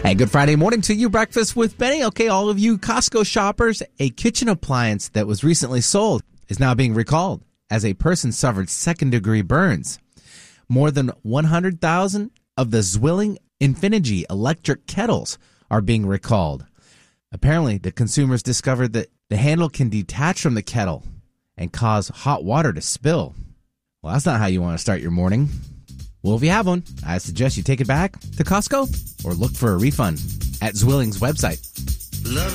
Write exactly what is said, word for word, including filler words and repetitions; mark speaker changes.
Speaker 1: Hey, good Friday morning to you. Breakfast with Benny. Okay, all of you Costco shoppers, a kitchen appliance that was recently sold is now being recalled as a person suffered second-degree burns. More than one hundred thousand of the Zwilling Infinity electric kettles are being recalled. Apparently, the consumers discovered that the handle can detach from the kettle and cause hot water to spill. Well, that's not how you want to start your morning. Well, if you have one, I suggest you take it back to Costco or look for a refund at Zwilling's website.
Speaker 2: Love